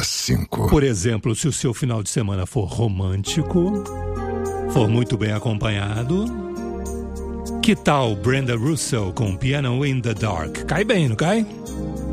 5. Por exemplo, se o seu final de semana for romântico, for muito bem acompanhado, que tal Brenda Russell com Piano in the Dark? Cai bem, não cai?